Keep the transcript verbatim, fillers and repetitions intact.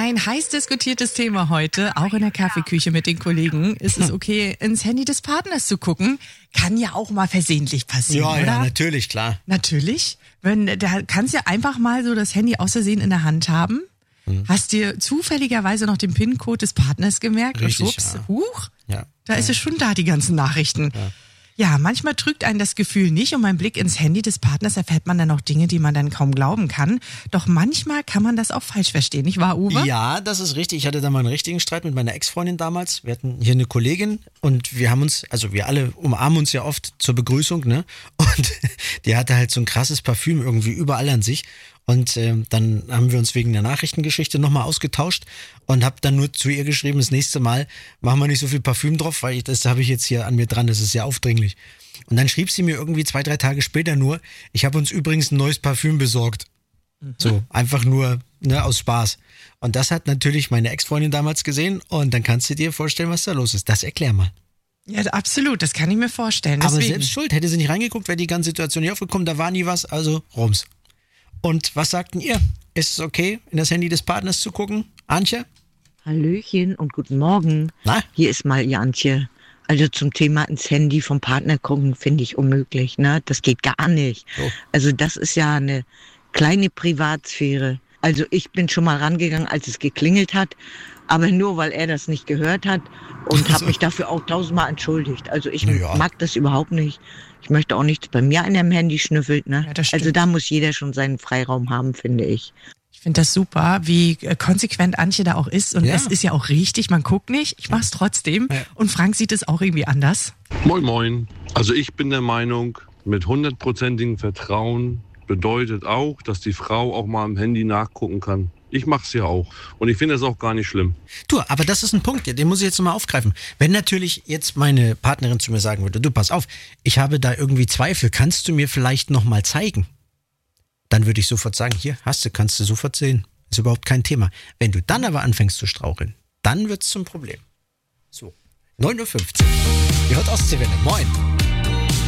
Ein heiß diskutiertes Thema heute, auch in der Kaffeeküche mit den Kollegen. Ist es okay, ins Handy des Partners zu gucken? Kann ja auch mal versehentlich passieren, Ja, oder? ja, natürlich, klar. Natürlich. Wenn, da kannst du ja einfach mal so das Handy aus Versehen in der Hand haben. Hm. Hast dir zufälligerweise noch den PIN-Code des Partners gemerkt? Richtig, und schwupps, ja. huch, Ja. da ja. ist es schon da, die ganzen Nachrichten. Ja. Ja, manchmal trügt einen das Gefühl nicht und beim Blick ins Handy des Partners erfährt man dann auch Dinge, die man dann kaum glauben kann. Doch manchmal kann man das auch falsch verstehen, nicht wahr, Uwe? Ja, das ist richtig. Ich hatte da mal einen richtigen Streit mit meiner Ex-Freundin damals. Wir hatten hier eine Kollegin und wir haben uns, also wir alle umarmen uns ja oft zur Begrüßung, ne? Und die hatte halt so ein krasses Parfüm irgendwie überall an sich. Und äh, dann haben wir uns wegen der Nachrichtengeschichte nochmal ausgetauscht und habe dann nur zu ihr geschrieben, das nächste Mal machen wir nicht so viel Parfüm drauf, weil ich, das habe ich jetzt hier an mir dran, das ist sehr aufdringlich. Und dann schrieb sie mir irgendwie zwei, drei Tage später nur, ich habe uns übrigens ein neues Parfüm besorgt. Mhm. So, einfach nur ne, aus Spaß. Und das hat natürlich meine Ex-Freundin damals gesehen und dann kannst du dir vorstellen, was da los ist. Das erklär mal. Ja, absolut, das kann ich mir vorstellen. Aber Deswegen. selbst schuld, hätte sie nicht reingeguckt, wäre die ganze Situation nicht aufgekommen, da war nie was, also rums. Und was sagten ihr? Ist es okay, in das Handy des Partners zu gucken? Antje? Hallöchen und guten Morgen. Na? Hier ist mal ihr Antje. Also zum Thema ins Handy vom Partner gucken finde ich unmöglich, ne? Das geht gar nicht. Oh. Also das ist ja eine kleine Privatsphäre. Also ich bin schon mal rangegangen, als es geklingelt hat, aber nur, weil er das nicht gehört hat und habe mich dafür auch tausendmal entschuldigt. Also ich Ja. mag das überhaupt nicht. Ich möchte auch nicht, dass bei mir an dem Handy schnüffelt, ne? Ja, das stimmt. Also da muss jeder schon seinen Freiraum haben, finde ich. Ich finde das super, wie äh, konsequent Antje da auch ist. Und Ja. es ist ja auch richtig, man guckt nicht, ich mach's trotzdem. Ja. Und Frank sieht es auch irgendwie anders. Moin Moin. Also ich bin der Meinung, mit hundertprozentigem Vertrauen bedeutet auch, dass die Frau auch mal am Handy nachgucken kann. Ich mach's ja auch. Und ich finde das auch gar nicht schlimm. Du, aber das ist ein Punkt, den muss ich jetzt nochmal aufgreifen. Wenn natürlich jetzt meine Partnerin zu mir sagen würde, du pass auf, ich habe da irgendwie Zweifel, kannst du mir vielleicht nochmal zeigen? Dann würde ich sofort sagen, hier, hast du, kannst du sofort sehen. Ist überhaupt kein Thema. Wenn du dann aber anfängst zu straucheln, dann wird's zum Problem. So, neun Uhr fünfzehn. Ihr hört Ostseewelle. Moin.